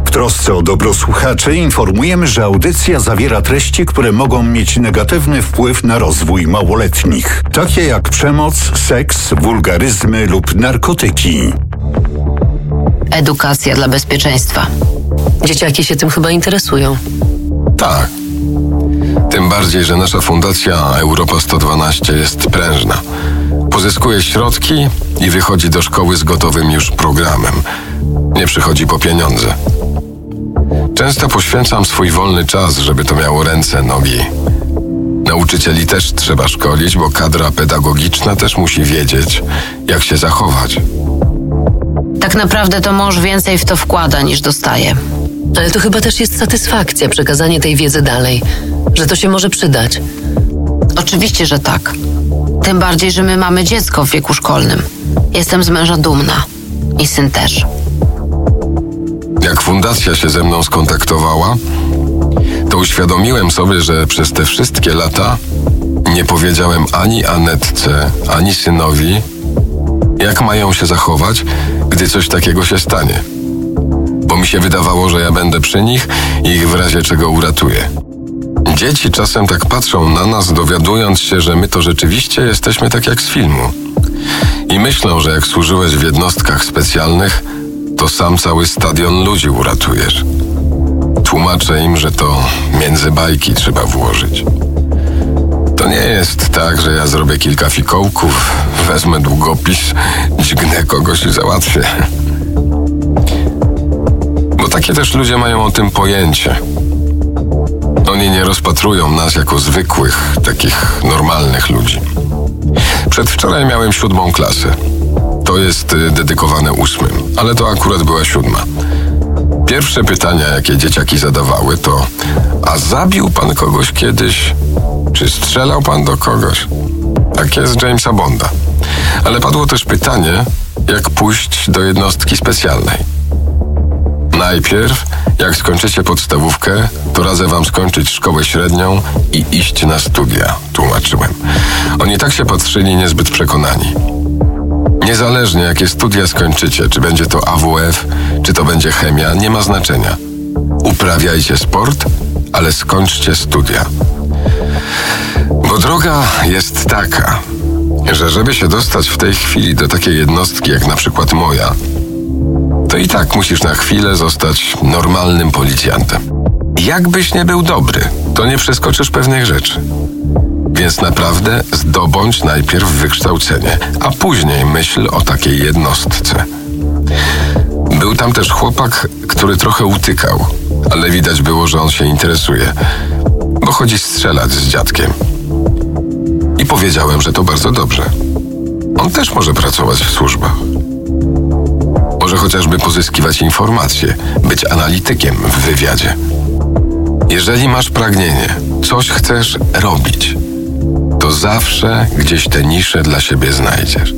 W trosce o dobro słuchaczy informujemy, że audycja zawiera treści, które mogą mieć negatywny wpływ na rozwój małoletnich, takie jak przemoc, seks, wulgaryzmy lub narkotyki. Edukacja dla bezpieczeństwa. Dzieciaki się tym chyba interesują. Tak. Tym bardziej, że nasza fundacja Europa 112 jest prężna. Pozyskuje środki i wychodzi do szkoły z gotowym już programem. Nie przychodzi po pieniądze. Często poświęcam swój wolny czas, żeby to miało ręce, nogi. Nauczycieli też trzeba szkolić, bo kadra pedagogiczna też musi wiedzieć, jak się zachować. Tak naprawdę to mąż więcej w to wkłada, niż dostaje. Ale to chyba też jest satysfakcja, przekazanie tej wiedzy dalej, że to się może przydać. Oczywiście, że tak. Tym bardziej, że my mamy dziecko w wieku szkolnym. Jestem z męża dumna. I syn też. Jak fundacja się ze mną skontaktowała, to uświadomiłem sobie, że przez te wszystkie lata nie powiedziałem ani Anetce, ani synowi, jak mają się zachować, gdy coś takiego się stanie. Bo mi się wydawało, że ja będę przy nich i ich w razie czego uratuję. Dzieci czasem tak patrzą na nas, dowiadując się, że my to rzeczywiście jesteśmy tak jak z filmu. I myślą, że jak służyłeś w jednostkach specjalnych, to sam cały stadion ludzi uratujesz. Tłumaczę im, że to między bajki trzeba włożyć. To nie jest tak, że ja zrobię kilka fikołków, wezmę długopis, dźgnę kogoś i załatwię. Bo takie też ludzie mają o tym pojęcie. Oni nie rozpatrują nas jako zwykłych, takich normalnych ludzi. Przedwczoraj miałem 7. klasę. To jest dedykowane 8, ale to akurat była 7. Pierwsze pytania, jakie dzieciaki zadawały, to: a zabił pan kogoś kiedyś? Czy strzelał pan do kogoś? Takie z Jamesa Bonda. Ale padło też pytanie, jak pójść do jednostki specjalnej. Najpierw, jak skończycie podstawówkę, to radzę wam skończyć szkołę średnią i iść na studia, tłumaczyłem. Oni tak się patrzyli niezbyt przekonani. Niezależnie jakie studia skończycie, czy będzie to AWF, czy to będzie chemia, nie ma znaczenia. Uprawiajcie sport, ale skończcie studia. Bo droga jest taka, że żeby się dostać w tej chwili do takiej jednostki jak na przykład moja, to i tak musisz na chwilę zostać normalnym policjantem. Jakbyś nie był dobry, to nie przeskoczysz pewnych rzeczy. Więc naprawdę zdobądź najpierw wykształcenie, a później myśl o takiej jednostce. Był tam też chłopak, który trochę utykał, ale widać było, że on się interesuje, bo chodzi strzelać z dziadkiem. I powiedziałem, że to bardzo dobrze. On też może pracować w służbach. Może chociażby pozyskiwać informacje, być analitykiem w wywiadzie. Jeżeli masz pragnienie, coś chcesz robić, to zawsze gdzieś te nisze dla siebie znajdziesz.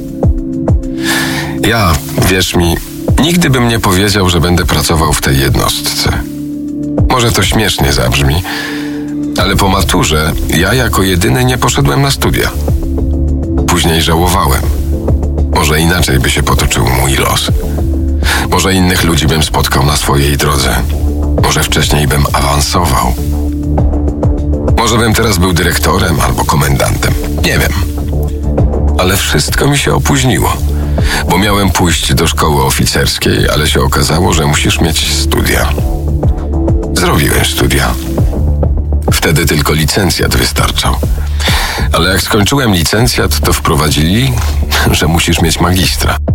Ja, wierz mi, nigdy bym nie powiedział, że będę pracował w tej jednostce. Może to śmiesznie zabrzmi, ale po maturze ja jako jedyny nie poszedłem na studia. Później żałowałem. Może inaczej by się potoczył mój los. Może innych ludzi bym spotkał na swojej drodze. Może wcześniej bym awansował. Może bym teraz był dyrektorem albo komendantem. Nie wiem. Ale wszystko mi się opóźniło. Bo miałem pójść do szkoły oficerskiej, ale się okazało, że musisz mieć studia. Zrobiłem studia. Wtedy tylko licencjat wystarczał. Ale jak skończyłem licencjat, to wprowadzili, że musisz mieć magistra.